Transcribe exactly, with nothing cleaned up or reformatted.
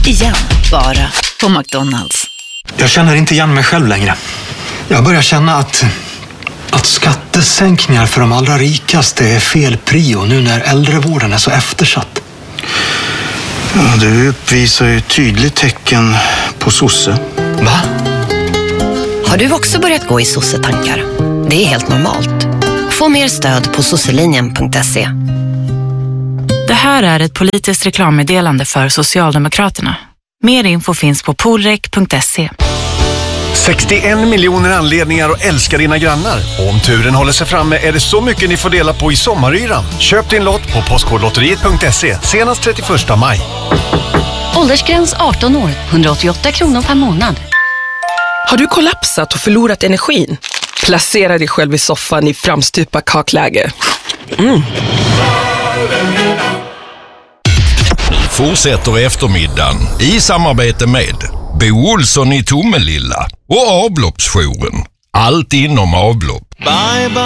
Igen, bara på McDonald's. Jag känner inte igen mig själv längre. Jag börjar känna att, att skattesänkningar för de allra rikaste är fel prio nu när äldrevården är så eftersatt. Ja, du uppvisar ju tydligt tecken på sosse. Va? Har du också börjat gå i sossetankar? Det är helt normalt. Få mer stöd på sosselinjen punkt se. Det här är ett politiskt reklammeddelande för Socialdemokraterna. Mer info finns på polrek punkt se. sextioen miljoner anledningar att älska dina grannar. Och om turen håller sig framme är det så mycket ni får dela på i sommaryran. Köp din lott på postkodlotteriet punkt se senast trettioförsta maj. Åldersgräns arton år, hundraåttioåtta kronor per månad. Har du kollapsat och förlorat energin? Placera dig själv i soffan i framstupa kakläge. Mm. Fortsätter eftermiddagen i samarbete med Bo Olsson i Tomelilla och avloppsjouren. Allt inom avlopp. Bye, bye.